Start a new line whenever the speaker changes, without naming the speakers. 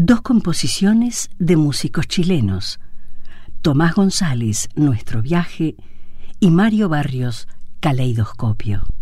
Dos composiciones de músicos chilenos, Tomás González, Nuestro viaje, y Mario Barrios, Caleidoscopio.